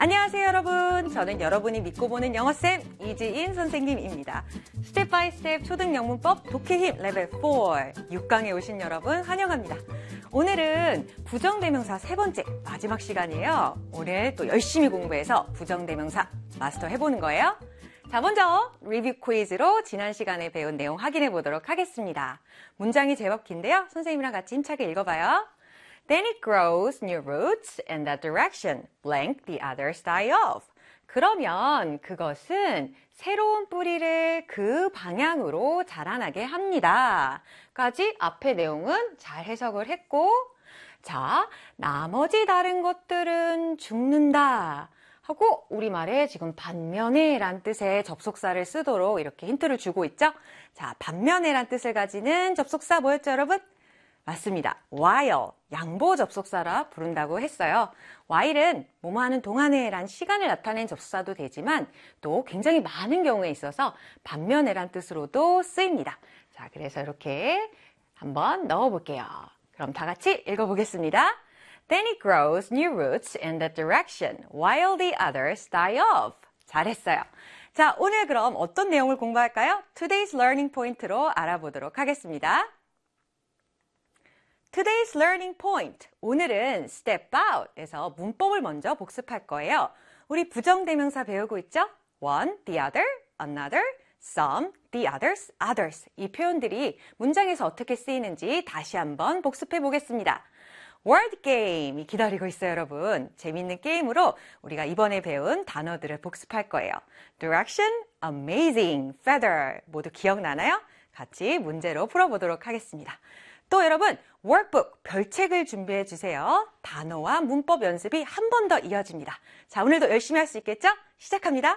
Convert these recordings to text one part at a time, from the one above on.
안녕하세요 여러분. 저는 여러분이 믿고 보는 영어쌤 이지인 선생님입니다. 스텝 바이 스텝 초등영문법 독해힘 레벨 4 6강에 오신 여러분 환영합니다. 오늘은 부정대명사 세 번째 마지막 시간이에요. 오늘 또 열심히 공부해서 부정대명사 마스터 해보는 거예요. 자, 먼저 리뷰 퀴즈로 지난 시간에 배운 내용 확인해 보도록 하겠습니다. 문장이 제법 긴데요. 선생님이랑 같이 힘차게 읽어봐요. Then it grows new roots in that direction, blank the others die off. 그러면 그것은 새로운 뿌리를 그 방향으로 자라나게 합니다. 까지 앞의 내용은 잘 해석을 했고, 자, 나머지 다른 것들은 죽는다. 하고 우리말에 지금 반면에 란 뜻의 접속사를 쓰도록 이렇게 힌트를 주고 있죠. 자, 반면에 란 뜻을 가지는 접속사 뭐였죠, 여러분? 맞습니다. while, 양보 접속사라 부른다고 했어요. while은 뭐뭐 하는 동안에 란 시간을 나타낸 접속사도 되지만 또 굉장히 많은 경우에 있어서 반면에 란 뜻으로도 쓰입니다. 자, 그래서 이렇게 한번 넣어볼게요. 그럼 다 같이 읽어보겠습니다. Then it grows new roots in that direction, while the others die off. 잘했어요. 자, 오늘 그럼 어떤 내용을 공부할까요? Today's learning point로 알아보도록 하겠습니다. Today's learning point. 오늘은 step out에서 문법을 먼저 복습할 거예요. 우리 부정대명사 배우고 있죠? one, the other, another, some, the others, others. 이 표현들이 문장에서 어떻게 쓰이는지 다시 한번 복습해 보겠습니다. word game이 기다리고 있어요, 여러분. 재밌는 게임으로 우리가 이번에 배운 단어들을 복습할 거예요. direction, amazing, feather. 모두 기억나나요? 같이 문제로 풀어보도록 하겠습니다. 또 여러분, workbook, 별책을 준비해 주세요. 단어와 문법 연습이 한 번 더 이어집니다. 자, 오늘도 열심히 할 수 있겠죠? 시작합니다.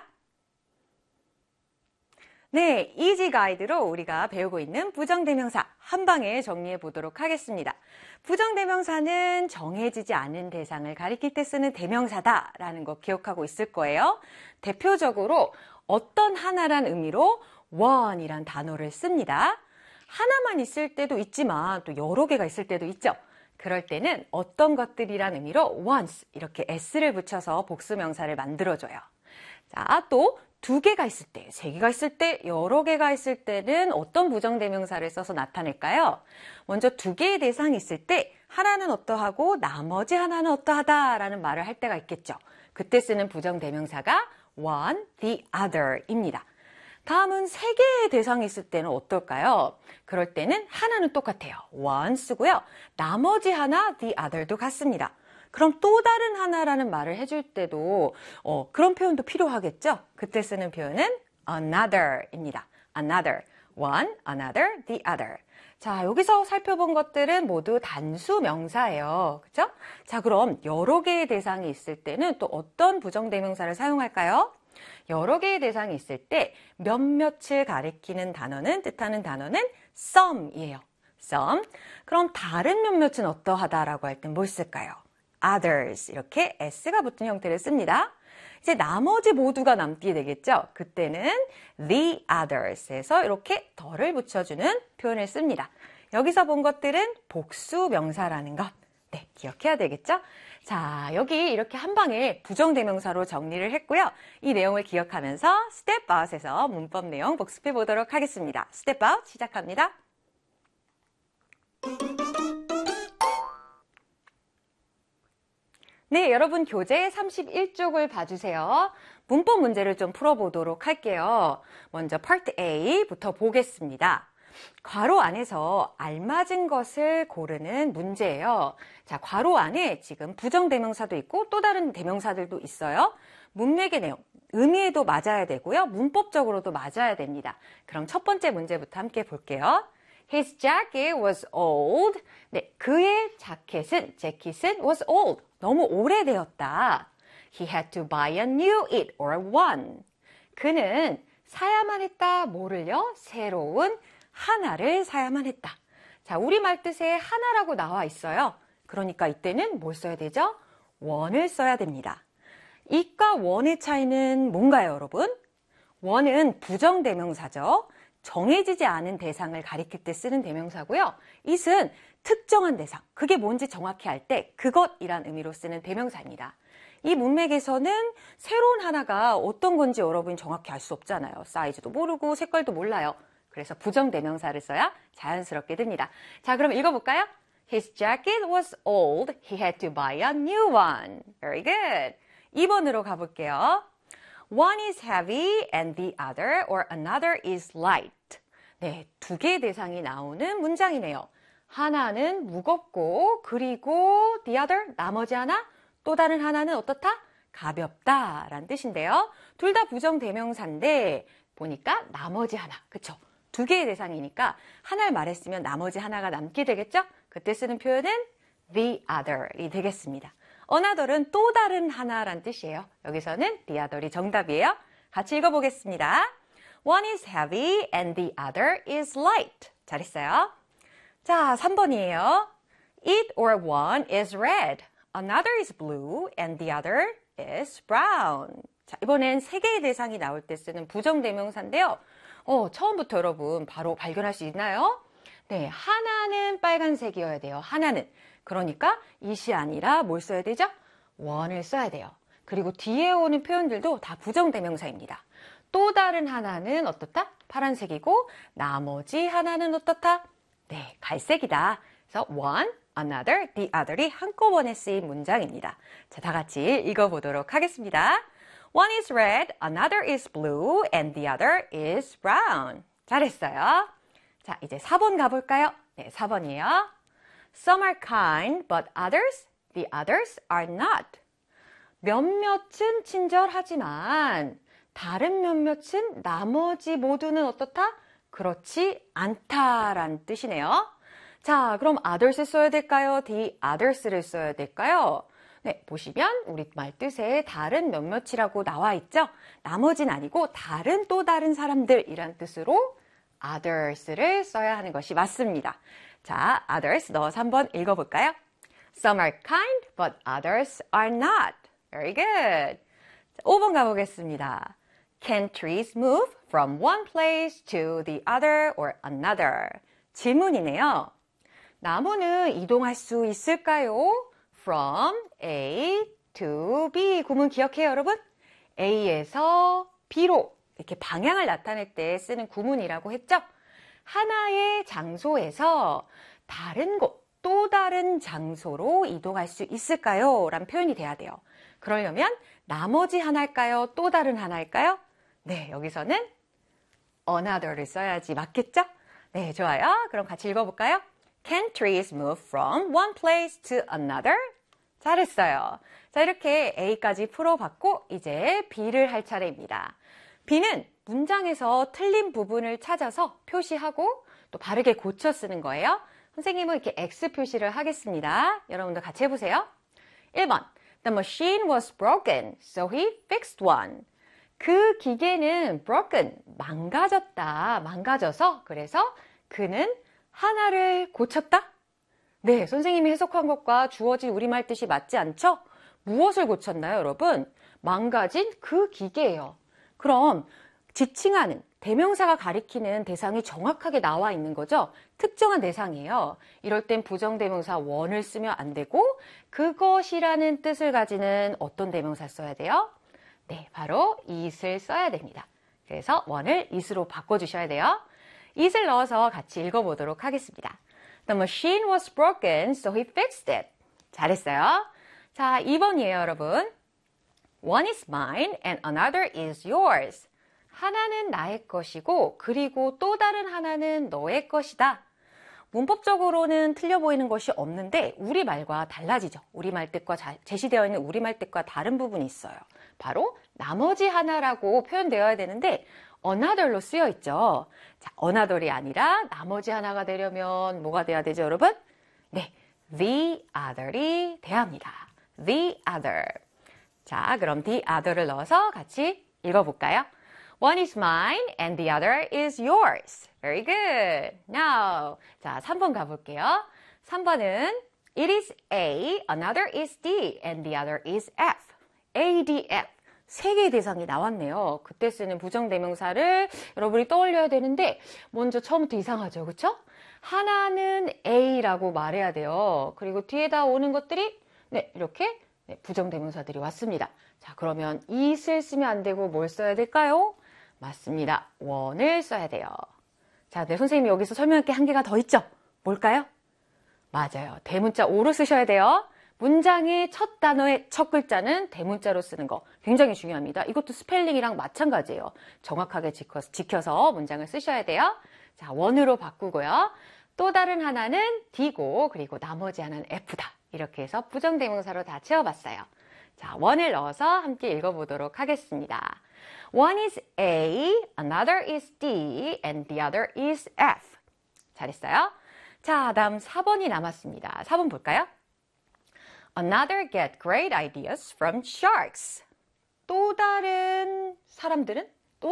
네, 이지 가이드로 우리가 배우고 있는 부정대명사 한 방에 정리해 보도록 하겠습니다. 부정대명사는 정해지지 않은 대상을 가리킬 때 쓰는 대명사다라는 거 기억하고 있을 거예요. 대표적으로 어떤 하나란 의미로 one이란 단어를 씁니다. 하나만 있을 때도 있지만 또 여러 개가 있을 때도 있죠. 그럴 때는 어떤 것들이란 의미로 once 이렇게 s를 붙여서 복수명사를 만들어줘요. 자, 또 두 개가 있을 때, 세 개가 있을 때, 여러 개가 있을 때는 어떤 부정대명사를 써서 나타낼까요? 먼저 두 개의 대상이 있을 때 하나는 어떠하고 나머지 하나는 어떠하다라는 말을 할 때가 있겠죠. 그때 쓰는 부정대명사가 one, the other입니다. 다음은 세 개의 대상이 있을 때는 어떨까요? 그럴 때는 하나는 똑같아요. one 쓰고요. 나머지 하나, the other도 같습니다. 그럼 또 다른 하나라는 말을 해줄 때도 그런 표현도 필요하겠죠? 그때 쓰는 표현은 another입니다. another, one, another, the other. 자, 여기서 살펴본 것들은 모두 단수 명사예요. 그렇죠? 자, 그럼 여러 개의 대상이 있을 때는 또 어떤 부정대명사를 사용할까요? 여러 개의 대상이 있을 때 몇몇을 가리키는 단어는 뜻하는 단어는 some이에요. some. 그럼 다른 몇몇은 어떠하다라고 할 땐 뭘 쓸까요? others. 이렇게 s가 붙은 형태를 씁니다. 이제 나머지 모두가 남게 되겠죠? 그때는 the others에서 이렇게 덜을 붙여주는 표현을 씁니다. 여기서 본 것들은 복수 명사라는 것. 네, 기억해야 되겠죠? 자, 여기 이렇게 한 방에 부정대명사로 정리를 했고요. 이 내용을 기억하면서 스텝 아웃에서 문법 내용 복습해 보도록 하겠습니다. 스텝 아웃 시작합니다. 네, 여러분 교재 31쪽을 봐주세요. 문법 문제를 좀 풀어보도록 할게요. 먼저 파트 A부터 보겠습니다. 괄호 안에서 알맞은 것을 고르는 문제예요. 자, 괄호 안에 지금 부정대명사도 있고 또 다른 대명사들도 있어요. 문맥의 내용, 의미에도 맞아야 되고요. 문법적으로도 맞아야 됩니다. 그럼 첫 번째 문제부터 함께 볼게요. His jacket was old. 네, 그의 재킷은 was old. 너무 오래되었다. He had to buy a new it or one. 그는 사야만 했다. 뭐를요? 새로운 하나를 사야만 했다. 자, 우리말 뜻에 하나라고 나와 있어요. 그러니까 이때는 뭘 써야 되죠? one을 써야 됩니다. it과 one의 차이는 뭔가요, 여러분? one은 부정대명사죠. 정해지지 않은 대상을 가리킬 때 쓰는 대명사고요. it은 특정한 대상, 그게 뭔지 정확히 알 때 그것이란 의미로 쓰는 대명사입니다. 이 문맥에서는 새로운 하나가 어떤 건지 여러분이 정확히 알 수 없잖아요. 사이즈도 모르고 색깔도 몰라요. 그래서 부정대명사를 써야 자연스럽게 됩니다. 자, 그럼 읽어볼까요? His jacket was old. He had to buy a new one. Very good. 2번으로 가볼게요. One is heavy and the other or another is light. 네, 두 개의 대상이 나오는 문장이네요. 하나는 무겁고 그리고 the other, 나머지 하나, 또 다른 하나는 어떻다? 가볍다 라는 뜻인데요. 둘 다 부정대명사인데 보니까 나머지 하나, 그쵸? 두 개의 대상이니까 하나를 말했으면 나머지 하나가 남게 되겠죠? 그때 쓰는 표현은 the other이 되겠습니다. another은 또 다른 하나란 뜻이에요. 여기서는 the other이 정답이에요. 같이 읽어보겠습니다. One is heavy and the other is light. 잘했어요. 자, 3번이에요. It or one is red. Another is blue and the other is brown. 자, 이번엔 세 개의 대상이 나올 때 쓰는 부정대명사인데요. 처음부터 여러분 바로 발견할 수 있나요? 네, 하나는 빨간색이어야 돼요. 하나는. 그러니까 it이 아니라 뭘 써야 되죠? one을 써야 돼요. 그리고 뒤에 오는 표현들도 다 부정대명사입니다. 또 다른 하나는 어떻다? 파란색이고 나머지 하나는 어떻다? 네, 갈색이다. 그래서 one, another, the other이 한꺼번에 쓰인 문장입니다. 자, 다 같이 읽어보도록 하겠습니다. One is red, another is blue, and the other is brown. 잘했어요. 자, 이제 4번 가볼까요? 네, 4번이에요. Some are kind, but the others are not. 몇몇은 친절하지만 다른 몇몇은 나머지 모두는 어떻다? 그렇지 않다라는 뜻이네요. 자, 그럼 others를 써야 될까요? the others를 써야 될까요? 네, 보시면 우리말 뜻에 다른 몇몇이라고 나와 있죠? 나머진 아니고 다른 또 다른 사람들이란 뜻으로 others를 써야 하는 것이 맞습니다. 자, others 넣어서 한번 읽어볼까요? Some are kind, but others are not. Very good. 자, 5번 가보겠습니다. Can trees move from one place to the other or another? 질문이네요. 나무는 이동할 수 있을까요? From A to B. 구문 기억해요, 여러분? A에서 B로 이렇게 방향을 나타낼 때 쓰는 구문이라고 했죠? 하나의 장소에서 다른 곳, 또 다른 장소로 이동할 수 있을까요? 라는 표현이 돼야 돼요. 그러려면 나머지 하나일까요? 또 다른 하나일까요? 네, 여기서는 another를 써야지 맞겠죠? 네, 좋아요. 그럼 같이 읽어볼까요? Can trees move from one place to another? 잘했어요. 자, 이렇게 A까지 풀어봤고 이제 B를 할 차례입니다. B는 문장에서 틀린 부분을 찾아서 표시하고 또 바르게 고쳐 쓰는 거예요. 선생님은 이렇게 X 표시를 하겠습니다. 여러분도 같이 해보세요. 1번. The machine was broken, so he fixed one. 그 기계는 broken, 망가졌다, 망가져서 그래서 그는 하나를 고쳤다? 네, 선생님이 해석한 것과 주어진 우리말 뜻이 맞지 않죠? 무엇을 고쳤나요, 여러분? 망가진 그 기계예요. 그럼 지칭하는 대명사가 가리키는 대상이 정확하게 나와 있는 거죠? 특정한 대상이에요. 이럴 땐 부정대명사 one을 쓰면 안 되고 그것이라는 뜻을 가지는 어떤 대명사 써야 돼요? 네, 바로 it을 써야 됩니다. 그래서 one을 it으로 바꿔주셔야 돼요. it을 넣어서 같이 읽어보도록 하겠습니다. The machine was broken, so he fixed it. 잘했어요. 자, 2번이에요, 여러분. One is mine and another is yours. 하나는 나의 것이고 그리고 또 다른 하나는 너의 것이다. 문법적으로는 틀려 보이는 것이 없는데 우리말과 달라지죠. 우리말 뜻과 제시되어 있는 우리말 뜻과 다른 부분이 있어요. 바로 나머지 하나라고 표현되어야 되는데 another로 쓰여 있죠. 자, another이 아니라 나머지 하나가 되려면 뭐가 돼야 되죠, 여러분? 네, the other이 돼야 합니다. the other. 자, 그럼 the other를 넣어서 같이 읽어볼까요? One is mine and the other is yours. Very good. Now, 자, 3번 가볼게요. 3번은 It is A, another is D, and the other is F. A, D, F. 세 개의 대상이 나왔네요. 그때 쓰는 부정대명사를 여러분이 떠올려야 되는데 먼저 처음부터 이상하죠. 그렇죠? 하나는 A라고 말해야 돼요. 그리고 뒤에다 오는 것들이 네, 이렇게 네, 부정대명사들이 왔습니다. 자, 그러면 is를 쓰면 안 되고 뭘 써야 될까요? 맞습니다. one을 써야 돼요. 자, 네, 선생님이 여기서 설명할 게 한 개가 더 있죠? 뭘까요? 맞아요. 대문자 o로 쓰셔야 돼요. 문장의 첫 단어의 첫 글자는 대문자로 쓰는 거 굉장히 중요합니다. 이것도 스펠링이랑 마찬가지예요. 정확하게 지켜서 문장을 쓰셔야 돼요. 자, one으로 바꾸고요. 또 다른 하나는 D고 그리고 나머지 하나는 F다. 이렇게 해서 부정대명사로 다 채워봤어요. 자, one을 넣어서 함께 읽어보도록 하겠습니다. One is A, another is D, and the other is F. 잘했어요. 자, 다음 4번이 남았습니다. 4번 볼까요? Another get great ideas from sharks. 또 다른 사람들은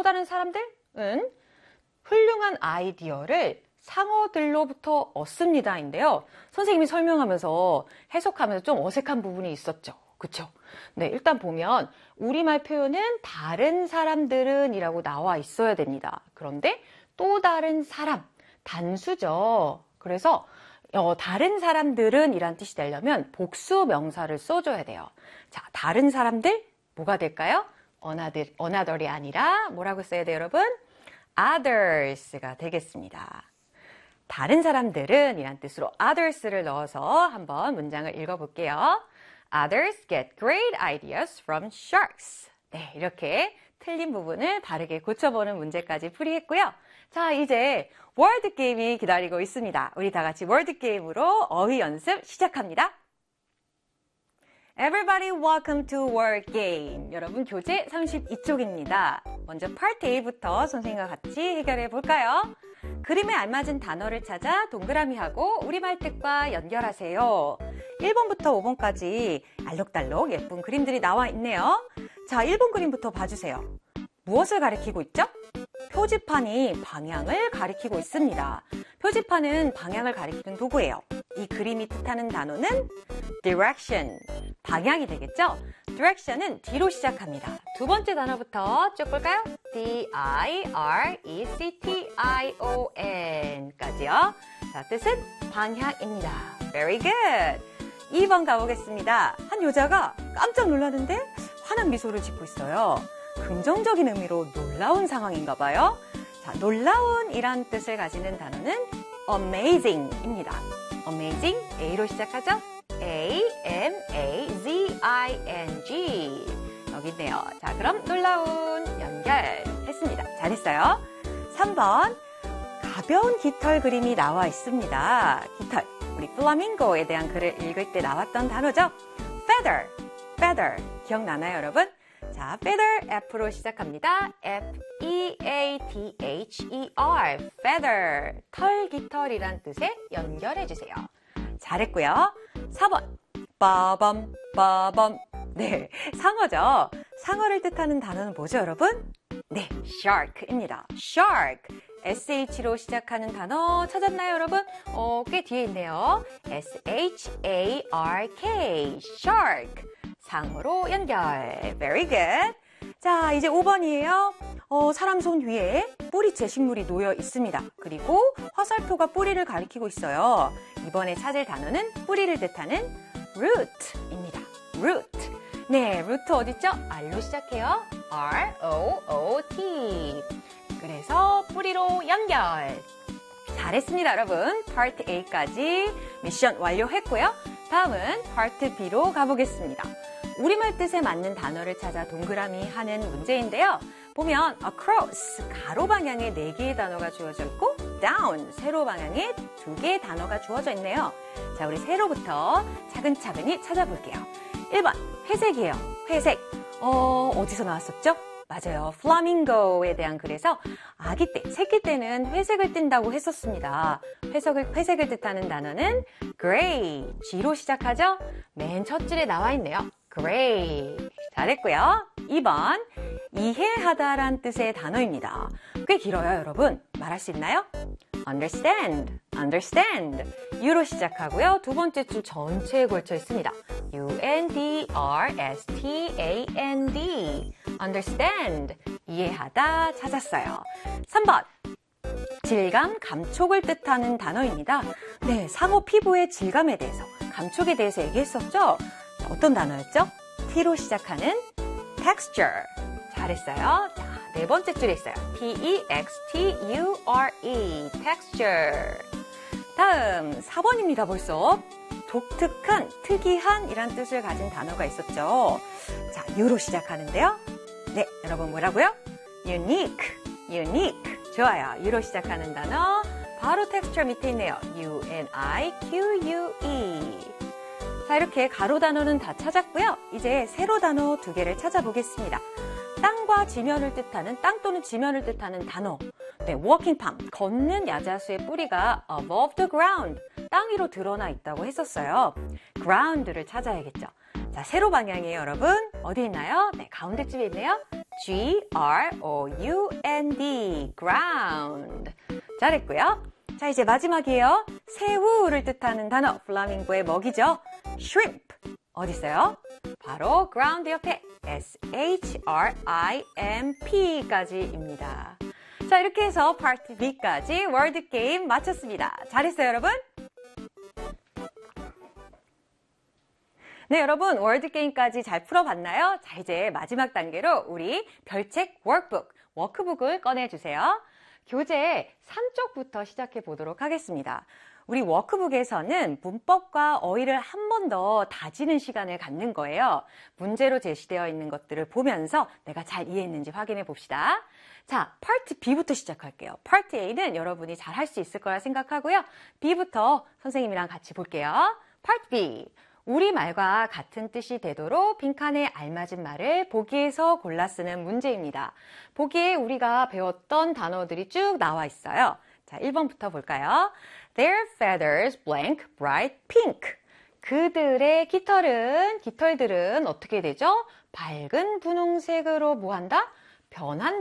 훌륭한 아이디어를 상어들로부터 얻습니다인데요. 선생님이 설명하면서 해석하면서 좀 어색한 부분이 있었죠. 그쵸? 네, 일단 보면 우리말 표현은 다른 사람들은 이라고 나와 있어야 됩니다. 그런데 또 다른 사람, 단수죠. 그래서 다른 사람들은 이란 뜻이 되려면 복수 명사를 써줘야 돼요. 자, 다른 사람들 뭐가 될까요? another이 아니라 뭐라고 써야 돼요, 여러분? others가 되겠습니다. 다른 사람들은 이란 뜻으로 others를 넣어서 한번 문장을 읽어볼게요. Others get great ideas from sharks. 네, 이렇게 틀린 부분을 바르게 고쳐보는 문제까지 풀이했고요. 자, 이제 월드 게임이 기다리고 있습니다. 우리 다 같이 월드 게임으로 어휘 연습 시작합니다. Everybody welcome to word game. 여러분 교재 32쪽입니다. 먼저 파트 A부터 선생님과 같이 해결해 볼까요? 그림에 알맞은 단어를 찾아 동그라미하고 우리말 뜻과 연결하세요. 1번부터 5번까지 알록달록 예쁜 그림들이 나와 있네요. 자, 1번 그림부터 봐주세요. 무엇을 가리키고 있죠? 표지판이 방향을 가리키고 있습니다. 표지판은 방향을 가리키는 도구예요. 이 그림이 뜻하는 단어는 direction, 방향이 되겠죠? direction은 D로 시작합니다. 두 번째 단어부터 쭉 볼까요? D-I-R-E-C-T-I-O-N 까지요. 자, 뜻은 방향입니다. Very good. 2번 가보겠습니다. 한 여자가 깜짝 놀랐는데 환한 미소를 짓고 있어요. 긍정적인 의미로 놀라운 상황인가 봐요. 자, 놀라운 이란 뜻을 가지는 단어는 amazing입니다. amazing, A로 시작하죠? A-M-A-Z-I-N-G 여기 있네요. 자, 그럼 놀라운 연결했습니다. 잘했어요. 3번 가벼운 깃털 그림이 나와 있습니다. 깃털, 우리 플라밍고에 대한 글을 읽을 때 나왔던 단어죠. feather 기억나나요, 여러분? 자, feather F로 시작합니다. F-E-A-T-H-E-R feather 털 깃털이란 뜻에 연결해 주세요. 잘했고요. 4번 빠밤 네, 상어죠. 상어를 뜻하는 단어는 뭐죠, 여러분? 네, shark입니다. shark SH로 시작하는 단어 찾았나요, 여러분? 꽤 뒤에 있네요. S-H-A-R-K shark 상어로 연결. Very good. 자, 이제 5번이에요. 사람 손 위에 뿌리째 식물이 놓여 있습니다. 그리고 화살표가 뿌리를 가리키고 있어요. 이번에 찾을 단어는 뿌리를 뜻하는 root입니다. root. 네, root 어딨죠? R로 시작해요. R-O-O-T. 그래서 뿌리로 연결. 잘했습니다, 여러분. 파트 A까지 미션 완료했고요. 다음은 파트 B로 가보겠습니다. 우리말 뜻에 맞는 단어를 찾아 동그라미 하는 문제인데요. 보면 across, 가로 방향에 4개의 단어가 주어져 있고 down, 세로 방향에 2개의 단어가 주어져 있네요. 자, 우리 세로부터 차근차근히 찾아볼게요. 1번, 회색이에요. 회색. 어디서 나왔었죠? 맞아요. 플라밍고에 대한 글에서 아기 때, 새끼 때는 회색을 띈다고 했었습니다. 회색을 뜻하는 단어는 gray, G로 시작하죠? 맨 첫 줄에 나와 있네요. gray. 잘했고요. 2번, 이해하다란 뜻의 단어입니다. 꽤 길어요, 여러분. 말할 수 있나요? understand. U로 시작하고요. 두 번째 줄 전체에 걸쳐 있습니다. U-N-D-R-S-T-A-N-D. understand. 이해하다 찾았어요. 3번. 질감, 감촉을 뜻하는 단어입니다. 네, 상어 피부의 질감에 대해서, 감촉에 대해서 얘기했었죠? 자, 어떤 단어였죠? T로 시작하는 texture. 잘했어요. 자, 네 번째 줄에 있어요. P-E-X-T-U-R-E. texture. 다음 4번입니다. 벌써. 독특한, 특이한 이란 뜻을 가진 단어가 있었죠. 자, U로 시작하는데요. 네, 여러분 뭐라고요? unique. 좋아요. U로 시작하는 단어 바로 texture 밑에 있네요. U-N-I-Q-U-E. 자, 이렇게 가로 단어는 다 찾았고요. 이제 세로 단어 2개를 찾아보겠습니다. 땅과 지면을 뜻하는, 땅 또는 지면을 뜻하는 단어. 네, walking palm, 걷는 야자수의 뿌리가 above the ground, 땅 위로 드러나 있다고 했었어요. ground를 찾아야겠죠. 자, 세로 방향이에요, 여러분. 어디 있나요? 네, 가운데쯤에 있네요. G-R-O-U-N-D, ground. 잘했고요. 자, 이제 마지막이에요. 새우를 뜻하는 단어, 플라밍고의 먹이죠. shrimp. 어디 있어요? 바로 ground 옆에 S-H-R-I-M-P까지입니다. 자, 이렇게 해서 파트 B까지 월드 게임 마쳤습니다. 잘했어요, 여러분? 네, 여러분, 월드 게임까지 잘 풀어봤나요? 자, 이제 마지막 단계로 우리 별책 워크북을 꺼내주세요. 교재 3쪽부터 시작해 보도록 하겠습니다. 우리 워크북에서는 문법과 어휘를 한 번 더 다지는 시간을 갖는 거예요. 문제로 제시되어 있는 것들을 보면서 내가 잘 이해했는지 확인해 봅시다. 자, 파트 B부터 시작할게요. 파트 A는 여러분이 잘 할 수 있을 거라 생각하고요. B부터 선생님이랑 같이 볼게요. 파트 B. 우리말과 같은 뜻이 되도록 빈칸에 알맞은 말을 보기에서 골라 쓰는 문제입니다. 보기에 우리가 배웠던 단어들이 쭉 나와 있어요. 자, 1번부터 볼까요? Their feathers blank bright pink. 그들의 깃털들은 어떻게 되죠? 밝은 분홍색으로 뭐한다? 변한다.